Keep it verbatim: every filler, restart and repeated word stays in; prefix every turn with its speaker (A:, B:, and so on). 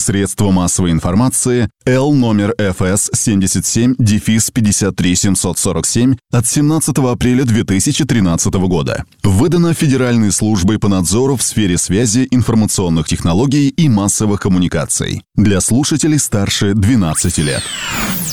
A: средства массовой информации Л номер эф эс семьдесят семь пятьдесят три семьсот сорок семь от семнадцатого апреля две тысячи тринадцатого года. Выдано Федеральной службой по надзору в сфере связи, информационных технологий и массовых коммуникаций. Для слушателей старше двенадцати лет.